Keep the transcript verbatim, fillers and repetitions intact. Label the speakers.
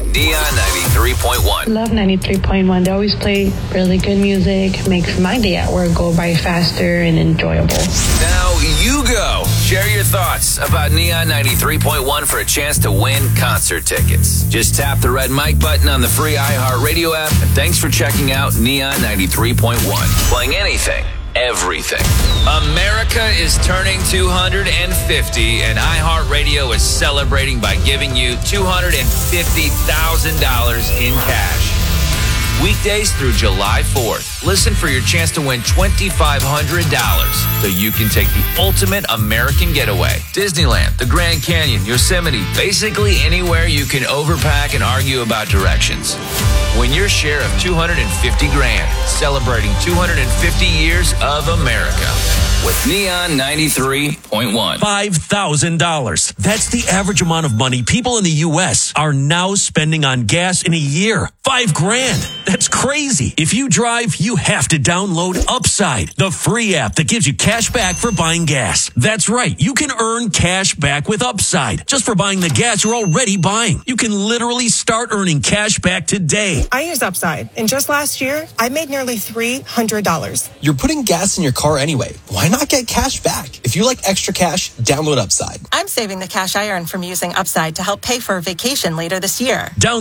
Speaker 1: Neon ninety-three point one.
Speaker 2: Love ninety-three point one. They always play really good music. Makes my day at work go by faster and enjoyable.
Speaker 1: Now you go. Share your thoughts about Neon ninety-three point one for a chance to win concert tickets. Just tap the red mic button on the free iHeartRadio app. And thanks for checking out Neon ninety-three point one. Playing anything, everything. America is turning two hundred fifty, and iHeartRadio is celebrating by giving you two hundred fifty thousand dollars in cash. Weekdays through July fourth. Listen for your chance to win twenty-five hundred dollars so you can take the ultimate American getaway. Disneyland, the Grand Canyon, Yosemite, basically anywhere you can overpack and argue about directions. Win your share of two hundred fifty grand, celebrating two hundred fifty years of America with Neon ninety-three point one.
Speaker 3: five thousand dollars. That's the average amount of money people in the U S are now spending on gas in a year. Five grand. That's crazy. If you drive, you have to download Upside, the free app that gives you cash back for buying gas. That's right. You can earn cash back with Upside just for buying the gas you're already buying. You can literally start earning cash back today.
Speaker 4: I use Upside, and just last year, I made nearly three hundred dollars.
Speaker 5: You're putting gas in your car anyway. Why not get cash back? If you like extra cash, download Upside.
Speaker 6: I'm saving the cash I earn from using Upside to help pay for a vacation later this year.
Speaker 3: Down